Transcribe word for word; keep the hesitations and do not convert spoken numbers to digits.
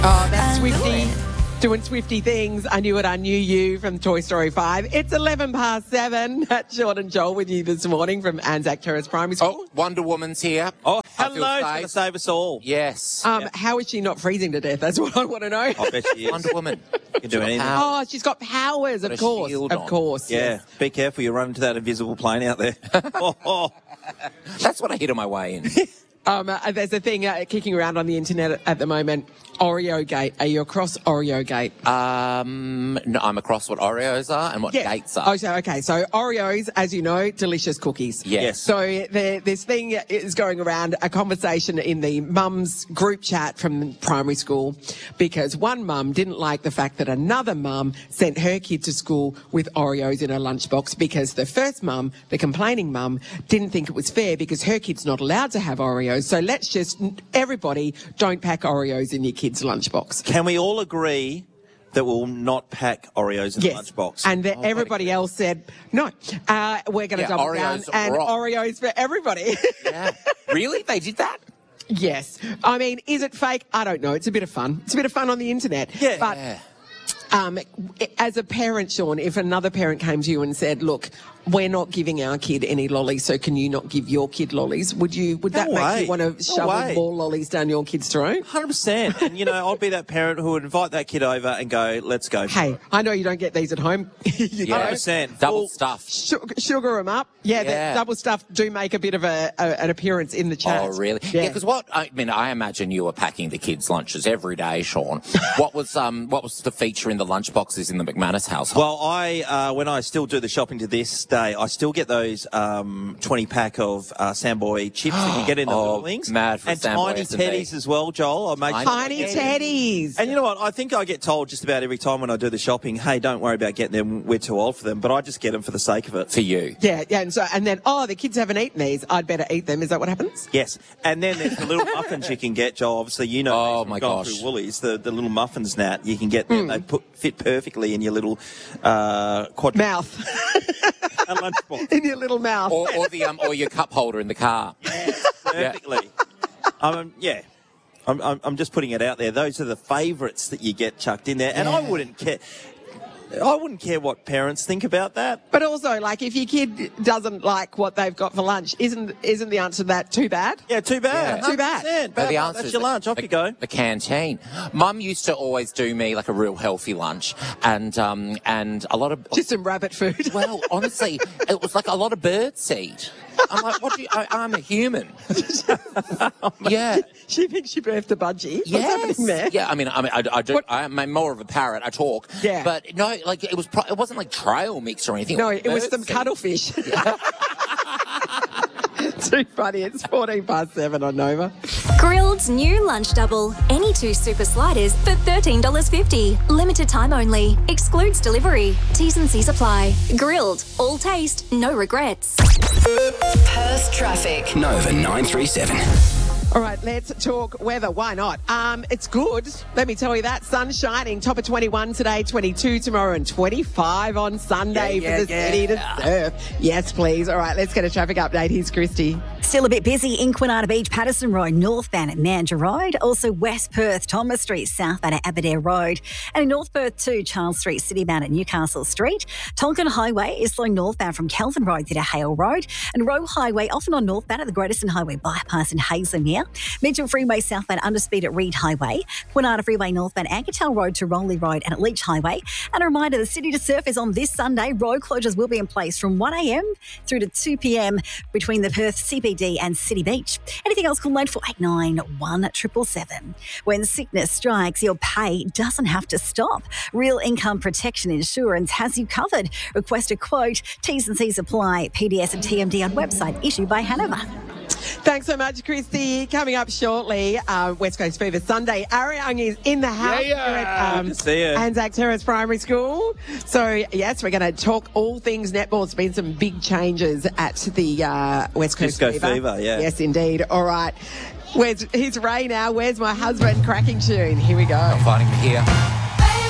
Oh, that's Swifty doing Swifty things. I knew it, I knew you from Toy Story five. It's eleven past seven. That's Sean and Joel with you this morning from Anzac Terrace Primary School. Oh, Wonder Woman's here. Oh, I feel hello. It's safe. going to save us all. Yes. Um, How is she not freezing to death? That's what I want to know. I bet she is. Wonder Woman. You can do anything. Oh, she's got powers, Got of a course. shield Of on. course. Yeah, yes. be careful. You run into that invisible plane out there. oh, oh. That's what I hit on my way in. Um, uh, there's a thing uh, kicking around on the internet at, at the moment. Oreo Gate. Are you across Oreo Gate? Um, no, I'm across what Oreos are and what gates are. Oh, so, okay. So Oreos, as you know, delicious cookies. Yes. Yes. So there, this thing is going around, a conversation in the mums group chat from primary school, because one mum didn't like the fact that another mum sent her kid to school with Oreos in her lunchbox, because the first mum, the complaining mum, didn't think it was fair because her kid's not allowed to have Oreos. So let's just, everybody, don't pack Oreos in your kid's lunchbox. Can we all agree that we'll not pack Oreos in Yes. the lunchbox? And the, everybody else said, no, uh, we're going to Yeah, double Oreos down and rock. Oreos for everybody. Yeah. Really? They did that? Yes. I mean, is it fake? I don't know. It's a bit of fun. It's a bit of fun on the internet. Yeah. But Yeah. um, as a parent, Sean, if another parent came to you and said, look, we're not giving our kid any lollies, so can you not give your kid lollies? Would you? Would that No make way. you want to No shovel way. more lollies down your kid's throat? one hundred percent. And, you know, I'd be that parent who would invite that kid over and go, let's go. Hey, I know you don't get these at home. you Yeah. know. one hundred percent. Double Full- stuffed. Sugar, sugar them up. Yeah, Yeah. the double stuff do make a bit of a, a an appearance in the chat. Oh, really? Yeah, because what I mean, I imagine you were packing the kids' lunches every day, Sean. what was um, what was the feature in the lunch boxes in the McManus household? Well, I uh, when I still do the shopping to this day, I still get those um, twenty pack of uh, Samboy chips that you get in the Oh, little things, mad for and Samboy tiny S and B. teddies as well, Joel. I make Tiny Tiny teddies. And you know what? I think I get told just about every time when I do the shopping, hey, don't worry about getting them. We're too old for them. But I just get them for the sake of it. for you. Yeah, yeah, and so and then oh, the kids haven't eaten these. I'd better eat them. Is that what happens? Yes. And then there's the little muffins you can get, Joel. Obviously, you know, Oh, these my from going gosh. through Woolies, the, the little muffins, Nat, you can get them. They put, fit perfectly in your little uh, quadri- Mouth lunchbox. in your little mouth. Or, or the um, or your cup holder in the car. Perfectly. Um, yeah. I'm, I'm, I'm just putting it out there. Those are the favourites that you get chucked in there. And I wouldn't care. I wouldn't care what parents think about that. But also, like, if your kid doesn't like what they've got for lunch, isn't isn't the answer to that too bad? Yeah, too bad. Yeah. Too bad. one hundred percent. But Bad the luck. answer That's is your the- lunch. Off the, you go. The canteen. Mum used to always do me like a real healthy lunch, and um and a lot of Just some rabbit food. well, honestly, it was like a lot of bird seed. I'm like, what do you? I, I'm a human. yeah. She thinks she birthed a budgie. What's Yes. happening there? Yeah, I mean, I mean, I, I do. What- I'm more of a parrot. I talk. Yeah. But no, like it was. Pro- it wasn't like trail mix or anything. No, it was bird some seed. cuttlefish. Too funny. It's fourteen past seven on Nova. Grilled's new lunch double. Any two super sliders for thirteen dollars fifty. Limited time only. Excludes delivery. T's and C's apply. Grilled. All taste, no regrets. Perth traffic. Nova nine three seven. All right, let's talk weather. Why not? Um, it's good. Let me tell you that. Sun shining. Top of twenty-one today, twenty-two tomorrow, and twenty-five on Sunday Yeah, for the yeah, city yeah. to surf. Yes, please. All right, let's get a traffic update. Here's Christy. Still a bit busy in Kwinana Beach, Patterson Road, northbound at Mandurah Road. Also West Perth, Thomas Street, southbound at Aberdare Road. And in North Perth too, Charles Street, citybound at Newcastle Street. Tonkin Highway is slowing northbound from Kelvin Road through to Hale Road. And Roe Highway often on northbound at the Greater Highway bypass in Hazelmere. Mitchell Freeway southbound underspeed at Reed Highway. Kwinana Freeway northbound Ankertown Road to Rowley Road and at Leach Highway. And a reminder, the city to surf is on this Sunday. Road closures will be in place from one a m through to two p m between the Perth C B D and City Beach. Anything else, call nine four eight nine one seven seven. When sickness strikes, your pay doesn't have to stop. Real Income Protection Insurance has you covered. Request a quote. T's and C's apply. P D S and T M D on website issued by Hanover. Thanks so much, Christy. Coming up shortly, uh, West Coast Fever Sunday. Ariang is in the house Yeah, here at um, good to see you. Anzac Terrace Primary School. So, yes, we're going to talk all things netball. It's been some big changes at the uh, West Coast Disco Fever. Fever, yeah. Yes, indeed. All right. Where's, here's Ray now. Where's my husband? Cracking tune. Here we go. Fighting me here.